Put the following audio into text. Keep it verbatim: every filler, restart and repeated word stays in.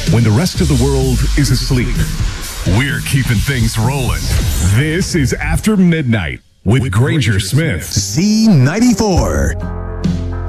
when the rest of the world is asleep. We're keeping things rolling. This is After Midnight with Granger Smith. Z ninety-four.